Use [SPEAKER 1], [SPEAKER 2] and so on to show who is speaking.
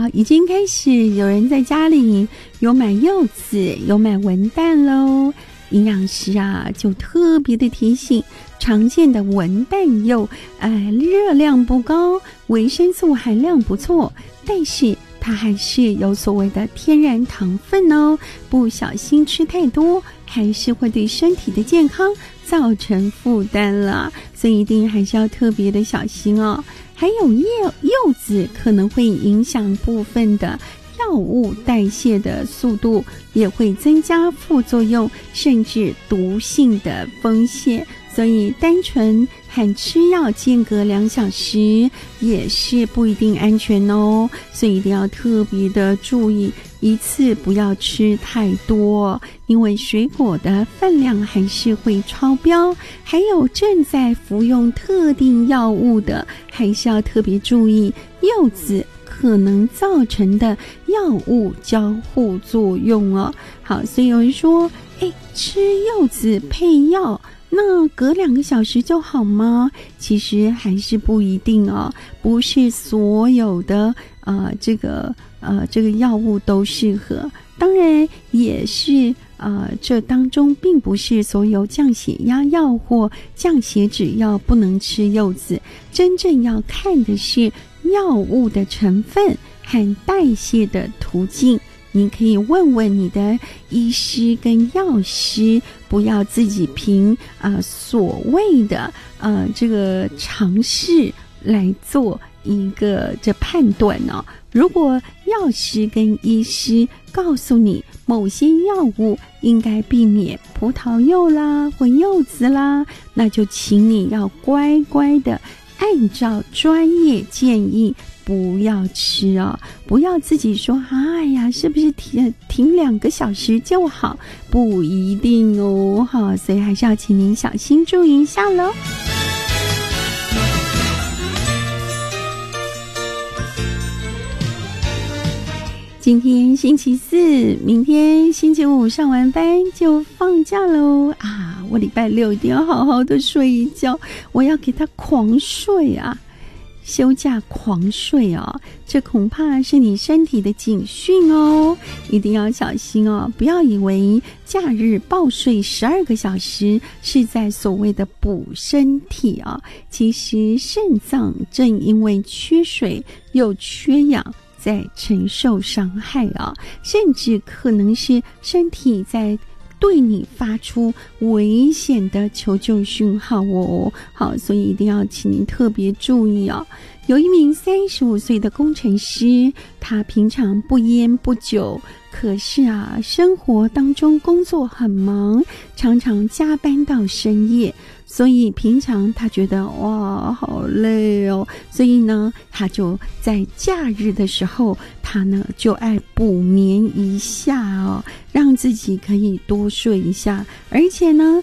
[SPEAKER 1] 已经开始有人在家里有买柚子，有买文旦咯。营养师啊就特别的提醒，常见的文旦柚热量不高，维生素含量不错，但是它还是有所谓的天然糖分哦，不小心吃太多还是会对身体的健康造成负担了，所以一定还是要特别的小心哦。还有柚子可能会影响部分的药物代谢的速度，也会增加副作用甚至毒性的风险，所以单纯和吃药间隔2小时也是不一定安全哦，所以一定要特别的注意，一次不要吃太多，因为水果的分量还是会超标。还有正在服用特定药物的，还是要特别注意柚子可能造成的药物交互作用哦。好，所以有人说吃柚子配药那隔2个小时就好吗？其实还是不一定哦，不是所有的这个药物都适合，当然也是这当中并不是所有降血压药或降血脂药不能吃柚子，真正要看的是药物的成分和代谢的途径。你可以问问你的医师跟药师，不要自己凭所谓的这个尝试来做一个这判断哦。如果药师跟医师告诉你某些药物应该避免葡萄柚啦或柚子啦，那就请你要乖乖的按照专业建议不要吃哦，不要自己说哎呀是不是停2个小时就好，不一定哦。好，所以还是要请您小心注意一下咯。今天星期4，明天星期5上完班就放假咯啊！我礼拜6一定要好好的睡一觉，我要给他狂睡啊！休假狂睡哦，这恐怕是你身体的警讯哦，一定要小心哦！不要以为假日暴睡12个小时是在所谓的补身体啊，其实肾脏正因为缺水又缺氧在承受伤害啊，甚至可能是身体在对你发出危险的求救讯号哦。好，所以一定要请您特别注意哦。有一名35岁的工程师，他平常不烟不酒，可是生活当中工作很忙，常常加班到深夜，所以平常他觉得哇好累哦，所以呢他就在假日的时候，他呢就爱补眠一下哦，让自己可以多睡一下，而且呢